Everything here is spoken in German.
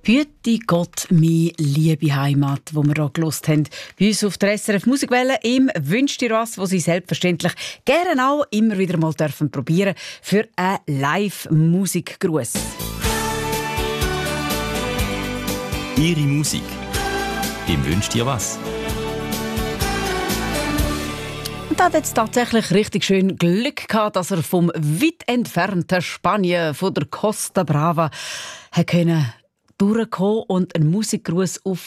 Hüte Gott, meine liebe Heimat, wo wir hier gehört haben. Bei uns auf der SRF Musikwelle im «Wünsch dir was», wo Sie selbstverständlich gerne auch immer wieder mal dürfen probieren für einen Live-Musikgruß. Ihre Musik. Im «Wünsch dir was». Und da hat jetzt tatsächlich richtig schön Glück gehabt, dass er vom weit entfernten Spanien, von der Costa Brava, durchkommen und einen Musikgruß auf